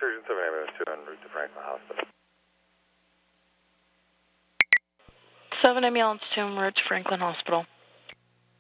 Surgeon 7 Ambulance 2 en route to Franklin Hospital. 7 Ambulance 2 en route to Franklin Hospital.